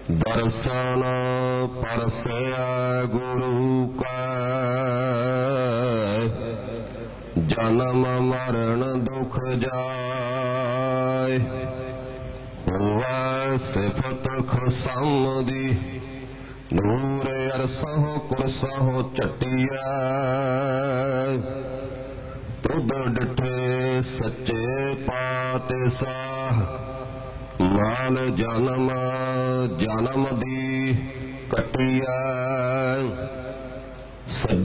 दर्शन परसया गुरु का जन्म मरण दुख जाय हुआ सिफत खसम दी नूर अरसह कुरसह चटिया तुद डिठे सच्चे पातशाह माल जन्म जन्म दी कटिया